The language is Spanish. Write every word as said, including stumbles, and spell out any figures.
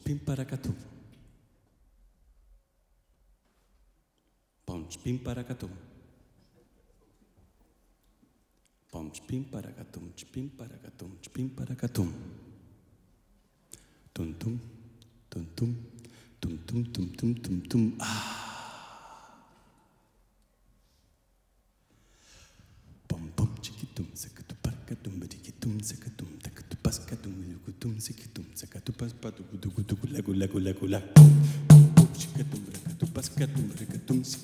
pim paracatum. Pom pim paracatum. Pom pim paracatum, pim paracatum, pim paracatum. Tum tum, tum tum, tum tum tum tum tum tum. Ah. Pom pom chiquitum, sakatum paracatum, badikitum, sakatum, takatum, paskatum, yukutum, sikitum, sakatum, paspatu, gudu gudu, lagu lagu lagu lagu. Chiquitum, rakatum, paskatum, rakatum.